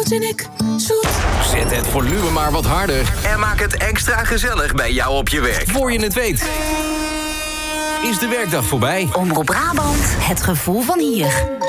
Zoetenik, zoet. Zet het volume maar wat harder. En maak het extra gezellig bij jou op je werk. Voor je het weet, is de werkdag voorbij. Omroep Brabant, het gevoel van hier.